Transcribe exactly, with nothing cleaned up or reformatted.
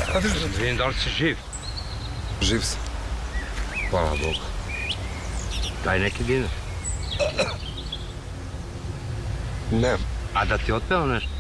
Vidim, da li si živ? Živ sam. Hvala Bogu. Daj neki dinar. Nemam. A da ti otpeo nešto?